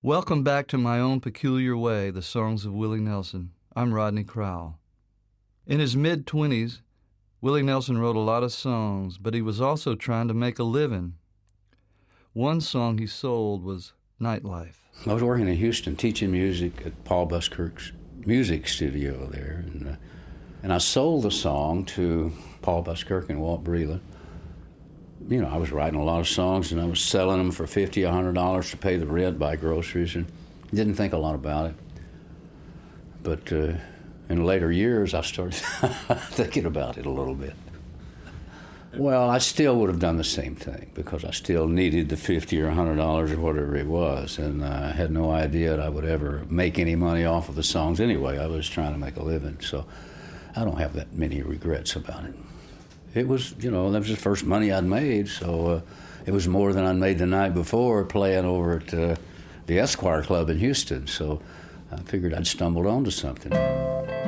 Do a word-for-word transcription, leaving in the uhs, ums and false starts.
Welcome back to My Own Peculiar Way, the songs of Willie Nelson. I'm Rodney Crowell. In his mid-twenties, Willie Nelson wrote a lot of songs, but he was also trying to make a living. One song he sold was Nightlife. I was working in Houston teaching music at Paul Buskirk's music studio there, and, uh, and I sold the song to Paul Buskirk and Walt Breland. You know, I was writing a lot of songs, and I was selling them for fifty dollars, one hundred dollars to pay the rent, buy groceries, and didn't think a lot about it. But uh, in later years, I started thinking about it a little bit. Well, I still would have done the same thing because I still needed the fifty dollars or one hundred dollars or whatever it was, and I had no idea that I would ever make any money off of the songs anyway. I was trying to make a living, so I don't have that many regrets about it. It was, you know, that was the first money I'd made, so uh, it was more than I'd made the night before playing over at uh, the Esquire Club in Houston, so I figured I'd stumbled onto something.